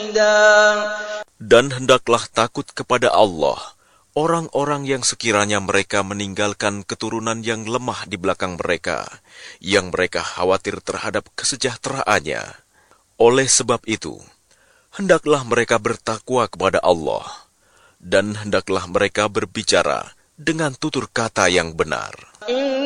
Dan hendaklah takut kepada Allah orang-orang yang sekiranya mereka meninggalkan keturunan yang lemah di belakang mereka, yang mereka khawatir terhadap kesejahteraannya. Oleh sebab itu, hendaklah mereka bertakwa kepada Allah, dan hendaklah mereka berbicara dengan tutur kata yang benar.